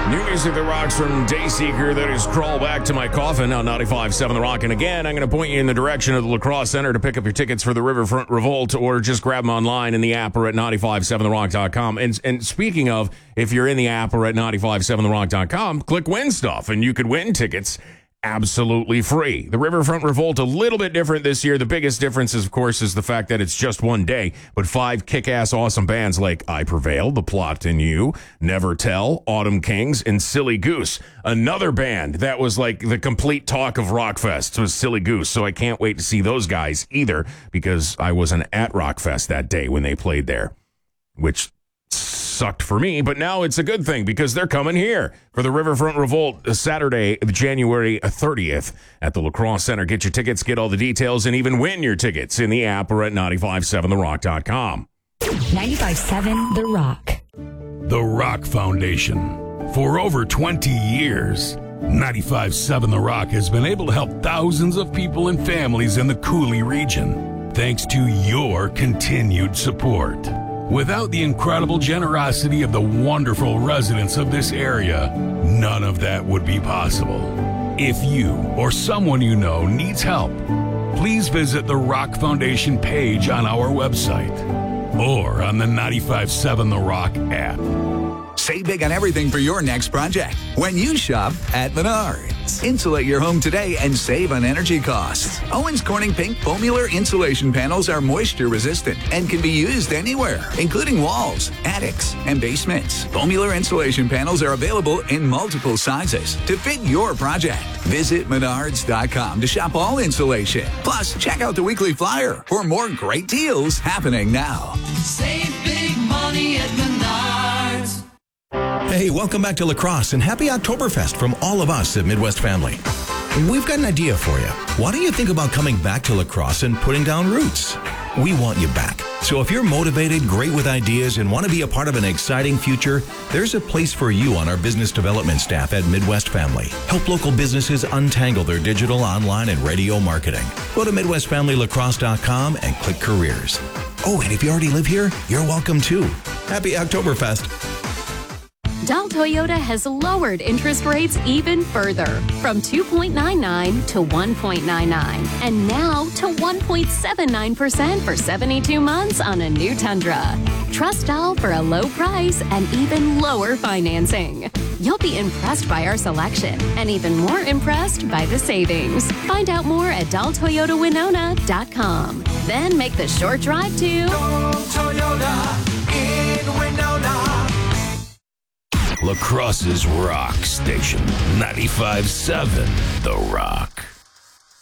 New music that rocks from Dayseeker. That is Crawl Back to My Coffin on 95.7 The Rock. And again, I'm going to point you in the direction of the La Crosse Center to pick up your tickets for the Riverfront Revolt, or just grab them online in the app or at 957therock.com. And speaking of, if you're in the app or at 957therock.com, click Win Stuff, and you could win tickets absolutely free. The Riverfront Revolt, a little bit different this year. The biggest difference, is, of course, is the fact that it's just one day, but 5 kick-ass awesome bands like I Prevail, The Plot and You, Never Tell, Autumn Kings, and Silly Goose. Another band that was like the complete talk of Rockfest was Silly Goose, so I can't wait to see those guys either, because I wasn't at Rockfest that day when they played there, which sucked for me, but now it's a good thing because they're coming here for the Riverfront Revolt Saturday, January 30th at the La Crosse Center. Get your tickets, get all the details, and even win your tickets in the app or at 957therock.com. 95.7 The Rock. The Rock Foundation. For over 20 years, 95.7 The Rock has been able to help thousands of people and families in the Cooley region, thanks to your continued support. Without the incredible generosity of the wonderful residents of this area, none of that would be possible. If you or someone you know needs help, please visit the Rock Foundation page on our website or on the 95.7 The Rock app. Save big on everything for your next project when you shop at Menards. Insulate your home today and save on energy costs. Owens Corning Pink Foamular insulation panels are moisture resistant and can be used anywhere, including walls, attics, and basements. Foamular insulation panels are available in multiple sizes to fit your project. Visit Menards.com to shop all insulation. Plus, check out the weekly flyer for more great deals happening now. Save big money at Menards. Hey, welcome back to La Crosse and happy Oktoberfest from all of us at Midwest Family. We've got an idea for you. Why don't you think about coming back to La Crosse and putting down roots? We want you back. So if you're motivated, great with ideas, and want to be a part of an exciting future, there's a place for you on our business development staff at Midwest Family. Help local businesses untangle their digital, online, and radio marketing. Go to MidwestFamilyLaCrosse.com and click Careers. Oh, and if you already live here, you're welcome too. Happy Oktoberfest. Dahl Toyota has lowered interest rates even further, from 2.99 to 1.99, and now to 1.79% for 72 months on a new Tundra. Trust Dahl for a low price and even lower financing. You'll be impressed by our selection and even more impressed by the savings. Find out more at DahlToyotaWinona.com. Then make the short drive to Dahl Toyota in Winona. La Crosse's Rock Station, 95.7 The Rock.